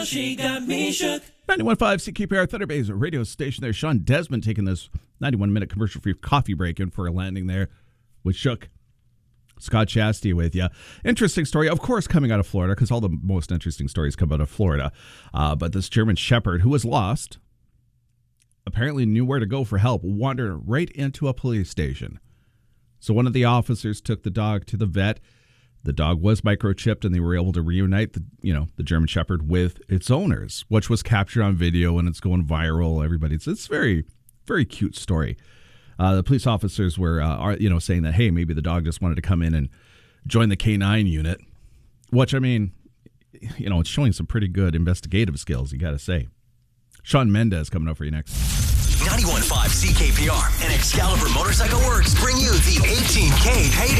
She got me shook. 91.5 CKPR Thunder Bay's radio station there. Sean Desmond taking this 91-minute commercial-free coffee break in for a landing there with Shook. Scott Chastity with you. Interesting story, of course, coming out of Florida, because all the most interesting stories come out of Florida. But this German Shepherd, who was lost, apparently knew where to go for help, wandered right into a police station. So one of the officers took the dog to the vet. The dog was microchipped, and they were able to reunite the German Shepherd with its owners, which was captured on video, and it's going viral. It's very, very cute story. The police officers were, saying that, hey, maybe the dog just wanted to come in and join the K9 unit, which, I mean, it's showing some pretty good investigative skills, you got to say. Shawn Mendes coming up for you next. 91.5 CKPR and Excalibur Motorcycle Works bring you the 18K payday.